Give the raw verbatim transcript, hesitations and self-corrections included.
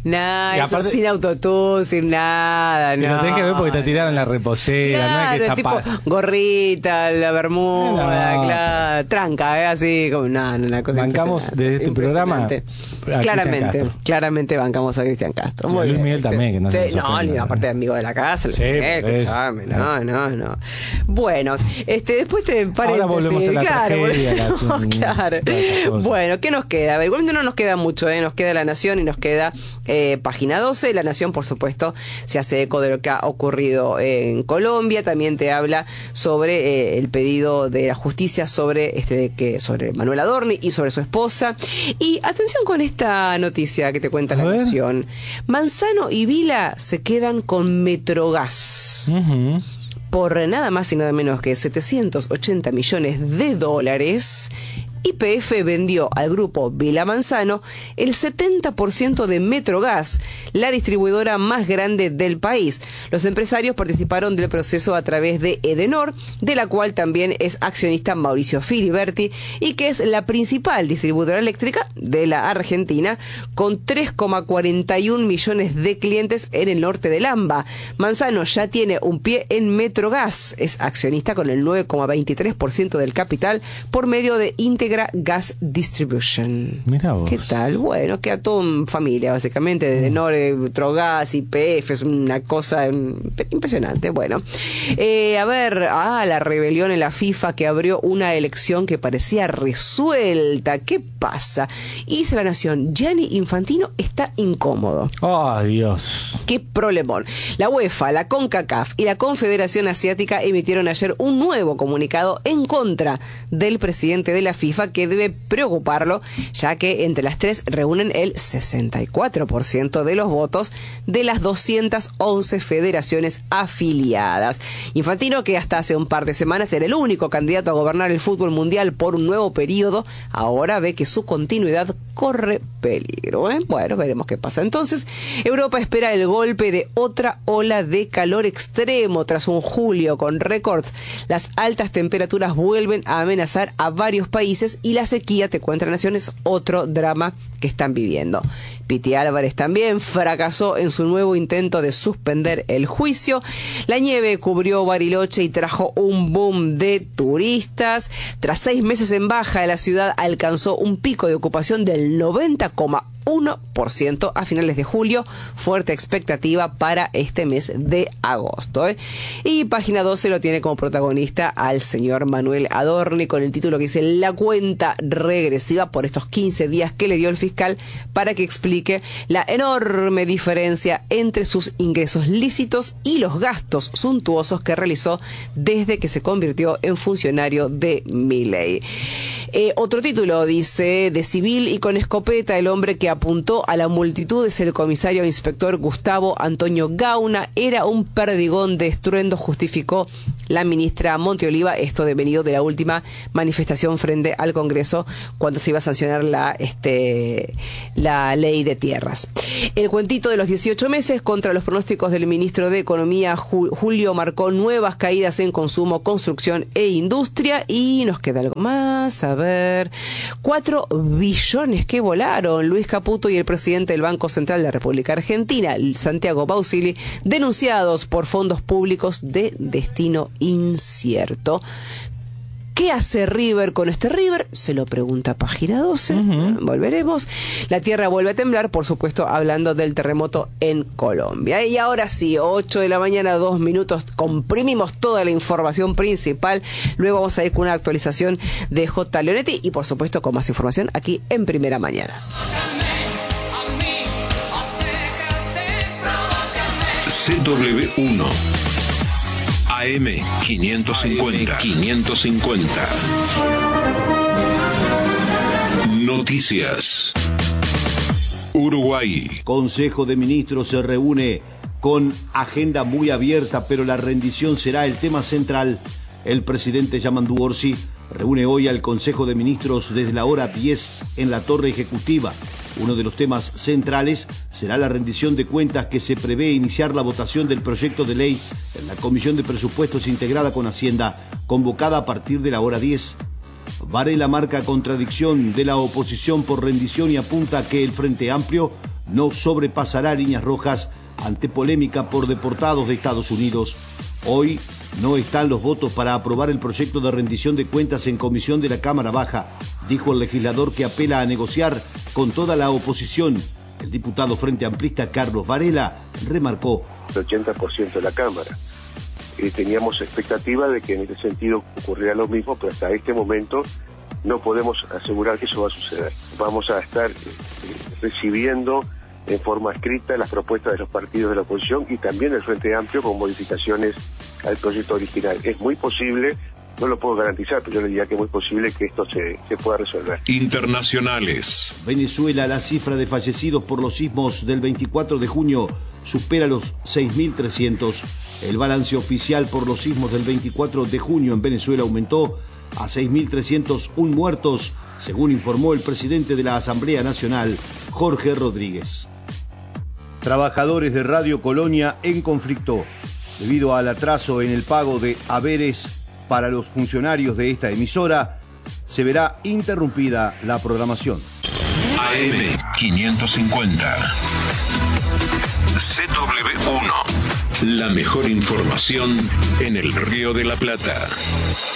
Nada, eso aparte, sin autotune, sin nada, no. Lo tenés que ver porque está tirado en la reposera, claro, no es que está tipo pa... gorrita, la bermuda, no. claro, tranca, ¿eh? Así como nada, no, una cosa Bancamos desde este programa a claramente, claramente bancamos a Cristian Castro. Muy Luis bien, Miguel también, que no sí, se nos no, ofenda, ni ¿no? aparte de amigo de la casa, Sí, Miguel, por eso. escuchame, no, no, no. Bueno, este, después te paréntesis, Ahora volvemos a la claro, tragedia, volvemos, la- claro. Bueno, ¿qué nos queda? A ver, igualmente no nos queda mucho, ¿eh? Nos queda La Nación y nos queda eh, Página doce. La Nación, por supuesto, se hace eco de lo que ha ocurrido en Colombia. También te habla sobre eh, el pedido de la justicia sobre este que sobre Manuel Adorni y sobre su esposa. Y atención con esta noticia que te cuenta La Nación. Manzano y Vila se quedan con Metrogas. Uh-huh. Por nada más y nada menos que setecientos ochenta millones de dólares, Y P F vendió al grupo Vila Manzano el setenta por ciento de Metrogas, la distribuidora más grande del país. Los empresarios participaron del proceso a través de Edenor, de la cual también es accionista Mauricio Filiberti, y que es la principal distribuidora eléctrica de la Argentina, con tres coma cuarenta y un millones de clientes en el norte del AMBA. Manzano ya tiene un pie en Metrogas, es accionista con el nueve coma veintitrés por ciento del capital por medio de Integra Gas Distribution. Mirá vos. ¿Qué tal? Bueno, queda todo en familia, básicamente, de Edenor, Metrogas, Y P F, es una cosa impresionante. Bueno, eh, a ver, ah, la rebelión en la FIFA que abrió una elección que parecía resuelta. ¿Qué pasa? Y dice La Nación, Gianni Infantino está incómodo. ¡Oh, Dios! ¡Qué problemón! La UEFA, la CONCACAF y la Confederación Asiática emitieron ayer un nuevo comunicado en contra del presidente de la FIFA, que debe preocuparlo, ya que entre las tres reúnen el sesenta y cuatro por ciento de los votos de las doscientas once federaciones afiliadas. Infantino, que hasta hace un par de semanas era el único candidato a gobernar el fútbol mundial por un nuevo periodo, ahora ve que su continuidad corre peligro, ¿eh? Bueno, veremos qué pasa. Entonces, Europa espera el golpe de otra ola de calor extremo tras un julio con récords. Las altas temperaturas vuelven a amenazar a varios países y la sequía, te cuenta La Nación, es otro drama que están viviendo. Piti Álvarez también fracasó en su nuevo intento de suspender el juicio. La nieve cubrió Bariloche y trajo un boom de turistas. Tras seis meses en baja, la ciudad alcanzó un pico de ocupación del noventa coma uno por ciento a finales de julio. Fuerte expectativa para este mes de agosto, ¿eh? Y Página doce lo tiene como protagonista al señor Manuel Adorni, con el título que dice La cuenta regresiva por estos quince días que le dio el fiscal para que explique la enorme diferencia entre sus ingresos lícitos y los gastos suntuosos que realizó desde que se convirtió en funcionario de Milei. Eh, otro título dice, de civil y con escopeta, el hombre que apuntó a la multitud es el comisario inspector Gustavo Antonio Gauna. Era un perdigón de estruendo, justificó la ministra Monteoliva, esto devenido de la última manifestación frente al Congreso cuando se iba a sancionar la, este, la ley de tierras. El cuentito de los dieciocho meses, contra los pronósticos del ministro de Economía, Julio, marcó nuevas caídas en consumo, construcción e industria. Y nos queda algo más, a ver, cuatro billones que volaron. Luis Caputo y el presidente del Banco Central de la República Argentina, Santiago Pausili, denunciados por fondos públicos de destino incierto. ¿Qué hace River con este River? Se lo pregunta Página doce. Uh-huh. Volveremos. La tierra vuelve a temblar, por supuesto, hablando del terremoto en Colombia. Y ahora sí, ocho de la mañana, dos minutos, comprimimos toda la información principal. Luego vamos a ir con una actualización de J. Leonetti y, por supuesto, con más información aquí en Primera Mañana. C W uno A M quinientos cincuenta. quinientos cincuenta. Noticias. Uruguay. Consejo de Ministros se reúne con agenda muy abierta, pero la rendición será el tema central. El presidente Yamandu Orsi reúne hoy al Consejo de Ministros desde la hora diez en la Torre Ejecutiva. Uno de los temas centrales será la rendición de cuentas, que se prevé iniciar la votación del proyecto de ley en la Comisión de Presupuestos integrada con Hacienda, convocada a partir de la hora diez. Varela marca contradicción de la oposición por rendición y apunta que el Frente Amplio no sobrepasará líneas rojas ante polémica por deportados de Estados Unidos. Hoy no están los votos para aprobar el proyecto de rendición de cuentas en comisión de la Cámara Baja, dijo el legislador que apela a negociar con toda la oposición. El diputado Frente Amplista Carlos Varela remarcó: el ochenta por ciento de la Cámara. Eh, teníamos expectativa de que en ese sentido ocurriera lo mismo, pero hasta este momento no podemos asegurar que eso va a suceder. Vamos a estar eh, recibiendo en forma escrita las propuestas de los partidos de la oposición y también el Frente Amplio con modificaciones al proyecto original. Es muy posible, no lo puedo garantizar, pero yo le diría que es muy posible que esto se, se pueda resolver. Internacionales. Venezuela, la cifra de fallecidos por los sismos del veinticuatro de junio supera los seis mil trescientos. El balance oficial por los sismos del veinticuatro de junio en Venezuela aumentó a seis mil trescientos uno muertos, según informó el presidente de la Asamblea Nacional, Jorge Rodríguez. Trabajadores de Radio Colonia en conflicto debido al atraso en el pago de haberes para los funcionarios de esta emisora. Se verá interrumpida la programación. A M quinientos cincuenta. C W uno. La mejor información en el Río de la Plata.